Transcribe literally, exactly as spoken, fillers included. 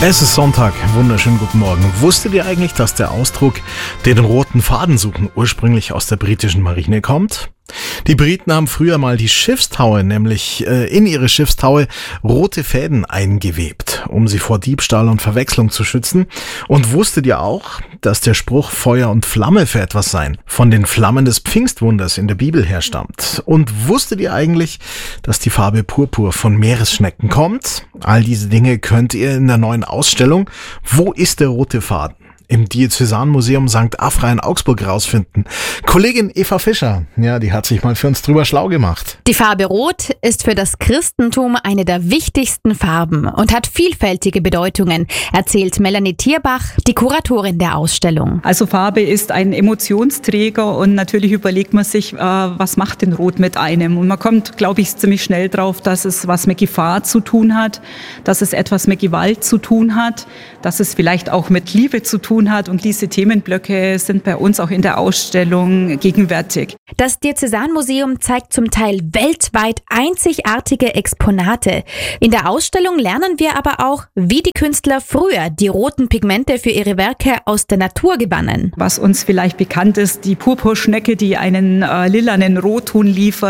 Es ist Sonntag, wunderschönen guten Morgen. Wusstet ihr eigentlich, dass der Ausdruck den roten Faden suchen ursprünglich aus der britischen Marine kommt? Die Briten haben früher mal die Schiffstaue, nämlich äh, in ihre Schiffstaue rote Fäden eingewebt, um sie vor Diebstahl und Verwechslung zu schützen. Und wusstet ihr auch, dass der Spruch Feuer und Flamme für etwas sein von den Flammen des Pfingstwunders in der Bibel herstammt? Und wusstet ihr eigentlich, dass die Farbe Purpur von Meeresschnecken kommt? All diese Dinge könnt ihr in der neuen Ausstellung Wo ist der rote Faden? Im Diözesanmuseum Sankt Afra in Augsburg rausfinden. Kollegin Eva Fischer, ja, die hat sich mal für uns drüber schlau gemacht. Die Farbe Rot ist für das Christentum eine der wichtigsten Farben und hat vielfältige Bedeutungen, erzählt Melanie Tierbach, die Kuratorin der Ausstellung. Also Farbe ist ein Emotionsträger und natürlich überlegt man sich, äh, was macht denn Rot mit einem? Und man kommt, glaube ich, ziemlich schnell drauf, dass es was mit Gefahr zu tun hat, dass es etwas mit Gewalt zu tun hat, dass es vielleicht auch mit Liebe zu tun hat. Und diese Themenblöcke sind bei uns auch in der Ausstellung gegenwärtig. Das Diözesanmuseum zeigt zum Teil weltweit einzigartige Exponate. In der Ausstellung lernen wir aber auch, wie die Künstler früher die roten Pigmente für ihre Werke aus der Natur gewannen. Was uns vielleicht bekannt ist, die Purpurschnecke, die einen äh, lilanen Rotton liefert.